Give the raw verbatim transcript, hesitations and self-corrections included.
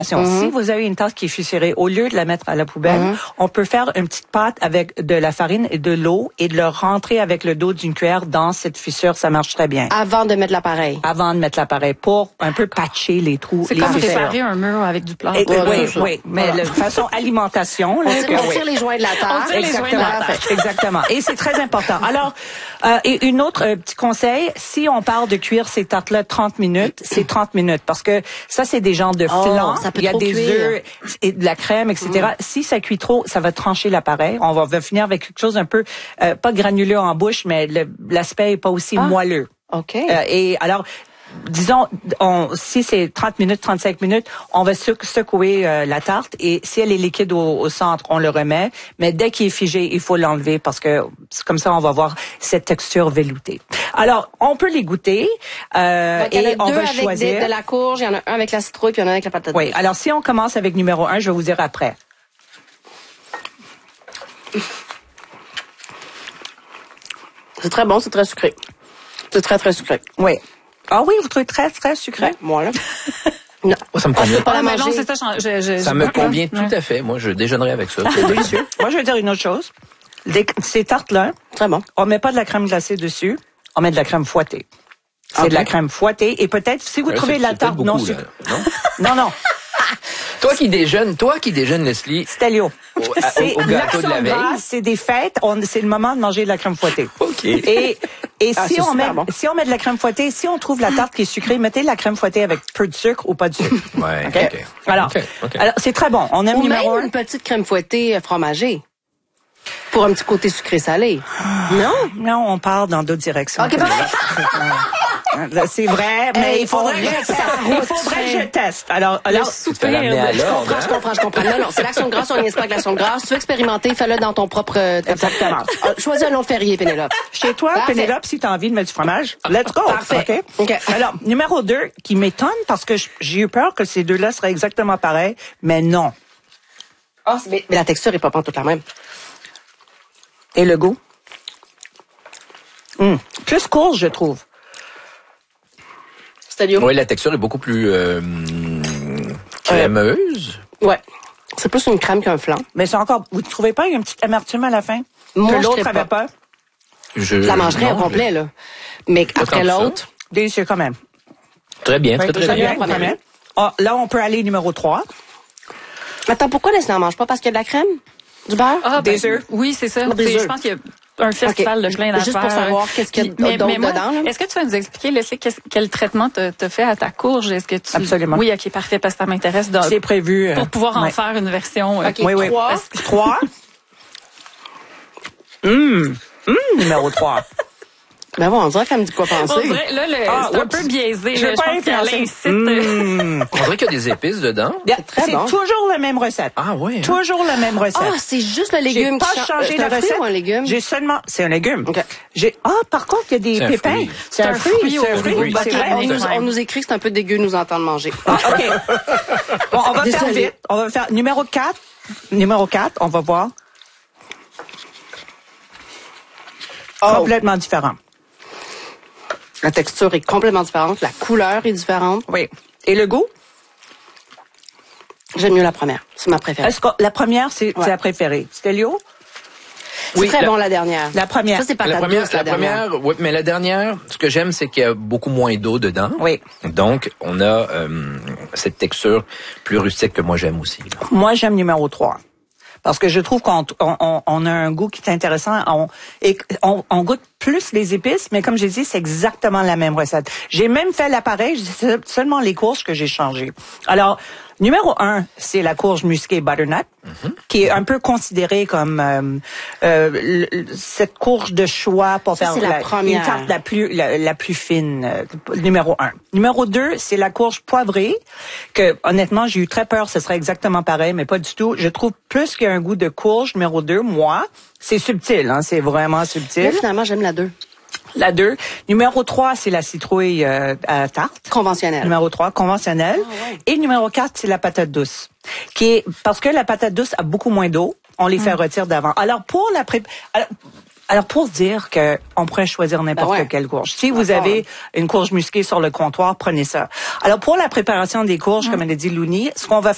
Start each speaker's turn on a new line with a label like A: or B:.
A: Mm-hmm. Si vous avez une tarte qui est fissurée, au lieu de la mettre à la poubelle, mm-hmm. on peut faire une petite pâte avec de la farine et de l'eau et de le rentrer avec le dos d'une cuillère dans cette fissure. Ça marche très bien.
B: Avant de mettre l'appareil.
A: Avant de mettre l'appareil pour un peu patcher les trous.
C: C'est comme réparer un mur avec du plâtre.
A: Oui, oui, oui. Mais voilà. De façon alimentation. Là,
B: on, tire, on tire
A: oui.
B: les joints de la tarte.
C: On tire les joints de la tarte.
A: Exactement. Et c'est très important. Alors, euh, et une autre euh, petit conseil, si on parle de cuire ces tartes-là trente minutes, c'est trente minutes parce que ça, c'est des genres de flan.
B: Oh, ça peut
A: il y a
B: trop
A: des
B: cuire.
A: œufs et de la crème, et cetera. Mm. Si ça cuit trop, ça va trancher l'appareil. On va, va finir avec quelque chose un peu, euh, pas granuleux en bouche, mais le, l'aspect est pas aussi ah. moelleux.
B: OK.
A: Euh, et alors, disons, on, si c'est trente minutes, trente-cinq minutes, on va secouer euh, la tarte et si elle est liquide au, au centre, on le remet. Mais dès qu'il est figé, il faut l'enlever parce que c'est comme ça, on va avoir cette texture veloutée. Alors, on peut les goûter euh,
B: Donc,
A: et on va
B: avec
A: choisir.
B: Des, de la courge, il y en a un avec la citrouille puis il y en a un avec la patate.
A: Oui. Alors, si on commence avec numéro un, je vais vous dire après.
B: C'est très bon, c'est très sucré. C'est très, très sucré.
A: Oui. Ah oui, vous trouvez très, très sucré?
B: Ouais, moi, là. Non.
D: Moi, ça me convient.
B: Pas la
C: ah,
B: manger.
C: non, c'est ça, je, je,
D: ça
C: je
D: me
C: pas.
D: convient
C: Ouais.
D: tout à fait. Moi, je déjeunerai avec ça.
A: C'est délicieux. Moi, je vais dire une autre chose. Des, ces tartes-là,
B: très bon.
A: On met pas de la crème glacée dessus. On met de la crème fouettée. C'est okay. de la crème fouettée. Et peut-être, si vous
D: là,
A: trouvez
D: c'est,
A: la
D: c'est
A: tarte non
D: sucrée. Non?
A: non, non.
D: Toi qui déjeunes, toi qui déjeunes, Leslie.
A: Stelio.
D: Au, c'est, au gâteau de la veille.
A: Grâce, c'est des fêtes. On, c'est le moment de manger de la crème fouettée.
D: OK.
A: Et, et
B: ah,
A: si on met,
B: bon.
A: si on met de la crème fouettée, si on trouve la tarte qui est sucrée, mettez de la crème fouettée avec peu de sucre ou pas de sucre.
D: Ouais.
A: OK. okay. Alors, okay. Okay. alors, c'est très bon. On aime
B: ou
A: numéro
B: même
A: un.
B: Une petite crème fouettée fromagée. Pour un petit côté sucré-salé. Non?
A: Non, on part dans d'autres directions.
B: OK,
A: c'est vrai, mais
B: hey,
A: il faudrait,
B: que,
A: il faudrait que je teste. Alors, alors,
B: souper, je comprends, je comprends, je comprends. Non, non, c'est l'action de grâce, on n'y est pas que l'action de grâce. Tu veux expérimenter, fais-le dans ton propre...
A: Exactement.
B: Choisis un nom férié, Pénélope.
A: Chez toi, Parfait. Pénélope, si tu as envie de mettre du fromage, let's go.
B: Parfait.
A: Okay?
B: Okay.
A: Alors, numéro deux, qui m'étonne parce que j'ai eu peur que ces deux-là seraient exactement pareils, mais non.
B: Oh, mais, mais la texture est pas toute la même.
A: Et le goût? Mmh. Plus courge, je trouve.
B: C'est-à-dire?
D: Oui, la texture est beaucoup plus euh, crémeuse.
B: Euh, ouais. C'est plus une crème qu'un flan.
A: Mais c'est encore... Vous ne trouvez pas qu'il y a une petite amertume à la fin?
B: Moi,
A: que l'autre
B: je
A: n'avait pas?
D: Je,
B: je la mangerais
D: non,
B: au complet,
D: je...
B: là. Mais pas après l'autre...
A: Délicieux quand même.
D: Très bien,
A: oui,
D: très, très, très bien.
A: bien. bien. Oh, là, on peut aller numéro trois.
B: Attends, pourquoi Leslie n'en mange pas? Parce qu'il y a de la crème? Du beurre?
C: Ah,
A: des
C: ben,
A: œufs?
C: Oui, c'est ça.
B: Des
C: je pense qu'il y a un festival okay. de plein d'affaires.
B: Juste pour savoir qu'est-ce qu'il y a
C: mais,
B: d'autre
C: mais moi,
B: dedans. Là?
C: Est-ce que tu vas nous expliquer, Leslie, quel traitement tu as fait à ta courge? Est-ce que tu...
A: Absolument.
C: Oui, OK, parfait, parce que ça m'intéresse. De...
A: C'est prévu. Euh...
C: Pour pouvoir en
A: ouais.
C: faire une version.
B: Okay.
A: Oui, oui.
B: Trois.
A: Parce... Trois. Hum. Hum, numéro trois.
B: Ben bon, on dirait qu'elle me dit quoi penser.
C: On dirait, là, le,
A: ah,
C: c'est
A: oups.
C: un peu biaisé.
A: Je,
C: là, je pense qu'elle incite.
D: Mmh. On dirait qu'il y a des épices dedans.
A: C'est, c'est bon. Toujours la même recette.
D: Ah oui. Hein?
A: Toujours la même recette.
B: Ah, c'est juste le légume
A: J'ai
B: qui
A: pas
B: change.
A: changé
B: C'est
A: la
B: un fruit
A: recette.
B: ou un légume?
A: J'ai seulement, c'est un légume.
B: Okay.
A: J'ai, ah, par contre, il y a des
D: c'est
A: pépins.
D: Un
A: c'est, c'est un fruit. fruit c'est un fruit.
D: fruit.
A: C'est
B: okay.
A: vrai.
B: On, nous, on nous écrit que c'est un peu dégueu nous entendre manger.
A: Ah, OK. Bon, on va
B: Désolé.
A: faire vite. On va faire numéro quatre. Numéro quatre, on va voir. Oh. Complètement différent.
B: La texture est complètement différente. La couleur est différente.
A: Oui. Et le goût?
B: J'aime mieux la première. C'est ma préférée.
A: Est-ce que la première, c'est, ouais. c'est la préférée? Stelio?
B: C'est oui, très la, bon, la dernière.
A: La première.
B: Ça, c'est pas
D: la première,
B: douce, la,
D: la
B: dernière.
D: première, oui, mais la dernière, ce que j'aime, c'est qu'il y a beaucoup moins d'eau dedans.
A: Oui.
D: Donc, on a euh, cette texture plus rustique que moi, j'aime aussi. Là.
A: Moi, j'aime numéro trois. Parce que je trouve qu'on on, on a un goût qui est intéressant. On, et on, on goûte plus les épices, mais comme j'ai dit, c'est exactement la même recette. J'ai même fait l'appareil, c'est seulement les courges que j'ai changées. Alors, numéro un, c'est la courge musquée butternut, mm-hmm. qui est un peu considérée comme euh, euh, le, cette courge de choix pour
B: ça,
A: faire
B: la,
A: la, une tarte la plus la, la plus fine. Euh, numéro un. Numéro deux, c'est la courge poivrée, que honnêtement, j'ai eu très peur, ce serait exactement pareil, mais pas du tout. Je trouve plus qu'il y a un goût de courge. Numéro deux, moi, c'est subtil, hein, c'est vraiment subtil.
B: Mais finalement, j'aime la deux.
A: La deux. Numéro trois, c'est la citrouille euh, à tarte.
B: Conventionnelle.
A: Numéro trois, conventionnelle. Ah, ouais. Et numéro quatre, c'est la patate douce. Qui est, parce que la patate douce a beaucoup moins d'eau, on les fait mmh. retirer d'avant. Alors, pour la pré... Alors, Alors, pour dire que on pourrait choisir n'importe ben ouais. quelle courge. Si vous D'accord. avez une courge musquée sur le comptoir, prenez ça. Alors, pour la préparation des courges, mmh. comme elle a dit Louni, ce qu'on va faire,